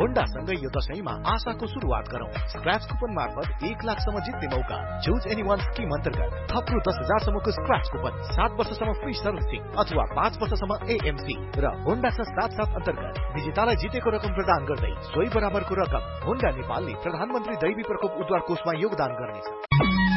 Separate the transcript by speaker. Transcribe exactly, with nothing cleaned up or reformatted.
Speaker 1: होन्डासँगै यो दशैंमा आशाको सुरुवात गरौँ। स्क्रैच कुपन मार्फत एक लाखसम्म जित्ने मौका। चुज एनी वान स्किम अन्तर्गत थप रु दस हजारसम्मको स्क्रैच कुपन, सात वर्षसम्म फ्री सर्भिसिङ अथवा पाँच वर्षसम्म एएमसी र होन्डाका साथ साथ अन्तर्गत विजेतालाई जितेको रकम प्रदान गर्दै सोही बराबरको रकम होन्डा नेपालले प्रधानमन्त्री दैवी प्रकोप उद्धार कोषमा योगदान गर्नेछ।